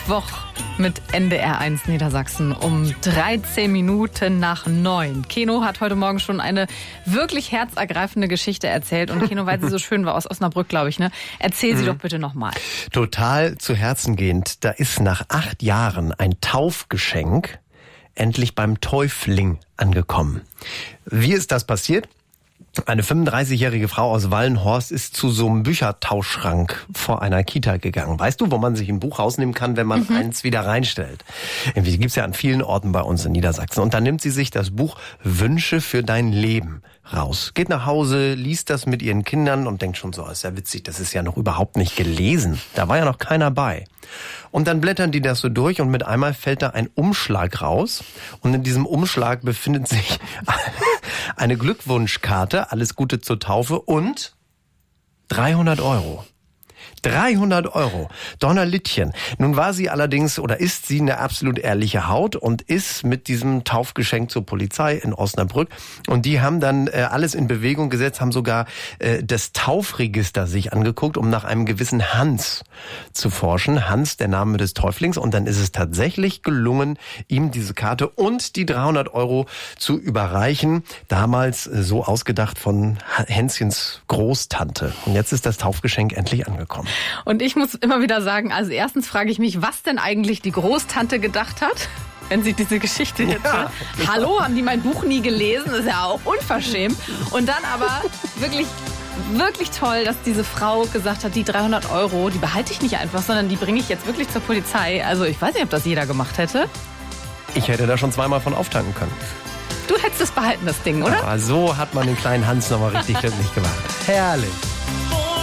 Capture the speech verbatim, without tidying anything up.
Mittwoch mit N D R eins Niedersachsen um dreizehn Minuten nach neun. Keno hat heute Morgen schon eine wirklich herzergreifende Geschichte erzählt. Und Keno, weil sie so schön war, aus Osnabrück, glaube ich, ne? Erzähl sie mhm. doch bitte nochmal. Total zu Herzen gehend. Da ist nach acht Jahren ein Taufgeschenk endlich beim Täufling angekommen. Wie ist das passiert? Eine fünfunddreißigjährige Frau aus Wallenhorst ist zu so einem Büchertauschschrank vor einer Kita gegangen. Weißt du, wo man sich ein Buch rausnehmen kann, wenn man mhm. eins wieder reinstellt? Irgendwie gibt's ja an vielen Orten bei uns in Niedersachsen. Und dann nimmt sie sich das Buch Wünsche für dein Leben raus. Geht nach Hause, liest das mit ihren Kindern und denkt schon so, ist ja witzig, das ist ja noch überhaupt nicht gelesen. Da war ja noch keiner bei. Und dann blättern die das so durch und mit einmal fällt da ein Umschlag raus. Und in diesem Umschlag befindet sich eine Glückwunschkarte, alles Gute zur Taufe und dreihundert Euro. dreihundert Euro. Donnerlittchen. Nun war sie allerdings oder ist sie eine absolut ehrliche Haut und ist mit diesem Taufgeschenk zur Polizei in Osnabrück. Und die haben dann äh, alles in Bewegung gesetzt, haben sogar äh, das Taufregister sich angeguckt, um nach einem gewissen Hans zu forschen. Hans, der Name des Täuflings. Und dann ist es tatsächlich gelungen, ihm diese Karte und die dreihundert Euro zu überreichen. Damals äh, so ausgedacht von Hänschens Großtante. Und jetzt ist das Taufgeschenk endlich angekommen. Und ich muss immer wieder sagen, also erstens frage ich mich, was denn eigentlich die Großtante gedacht hat, wenn sie diese Geschichte jetzt hört. Ja. Hallo, haben die mein Buch nie gelesen? Das ist ja auch unverschämt. Und dann aber wirklich, wirklich toll, dass diese Frau gesagt hat, die dreihundert Euro, die behalte ich nicht einfach, sondern die bringe ich jetzt wirklich zur Polizei. Also ich weiß nicht, ob das jeder gemacht hätte. Ich hätte da schon zweimal von auftanken können. Du hättest es behalten, das Ding, oder? Aber so hat man den kleinen Hans nochmal richtig glücklich gemacht. Herrlich.